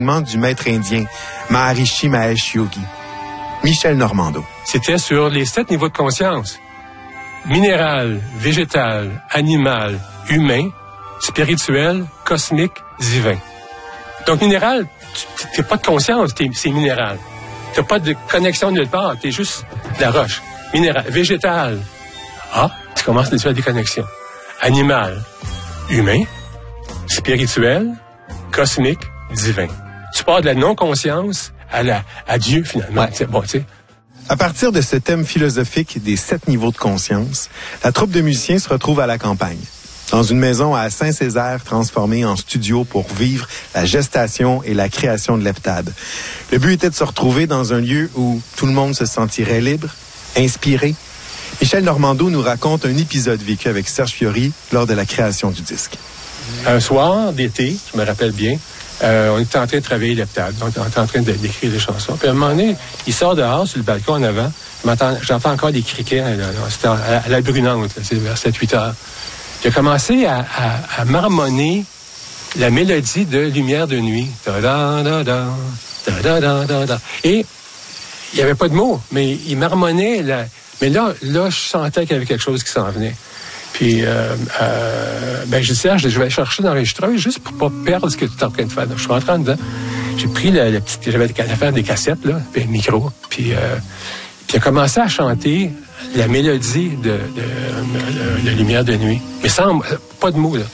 du maître indien Maharishi Mahesh Yogi. Michel Normando. C'était sur les 7 niveaux de conscience. Minéral, végétal, animal, humain, spirituel, cosmique, divin. Donc, minéral, t'as pas de conscience, c'est minéral. T'as pas de connexion nulle part, t'es juste de la roche. Minéral, végétal, tu commences à faire des connexions. Animal, humain, spirituel, cosmique, divin. Tu pars de la non-conscience à Dieu, finalement. Ouais. Bon, tu sais. À partir de ce thème philosophique des 7 niveaux de conscience, la troupe de musiciens se retrouve à la campagne, dans une maison à Saint-Césaire transformée en studio pour vivre la gestation et la création de l'heptade. Le but était de se retrouver dans un lieu où tout le monde se sentirait libre, inspiré. Michel Normando nous raconte un épisode vécu avec Serge Fiori lors de la création du disque. Un soir d'été, je me rappelle bien, on était en train de travailler l'heptade. Donc, on était en train d'écrire des chansons. Puis à un moment donné, il sort dehors sur le balcon en avant. J'entends encore des criquets. C'était à la brunante, là, c'est vers 7-8 heures. Il a commencé à marmonner la mélodie de Lumière de nuit. Et il n'y avait pas de mots, mais il marmonnait. Mais là, je sentais qu'il y avait quelque chose qui s'en venait. Puis, j'ai dit, Serge, je vais chercher l'enregistreuse juste pour pas perdre ce que tu es en train de faire. Donc, je suis rentré en dedans. J'ai pris j'avais l'affaire des cassettes, là, puis le micro. Puis il a commencé à chanter la mélodie de Lumière de nuit. Mais sans, pas de mots, là.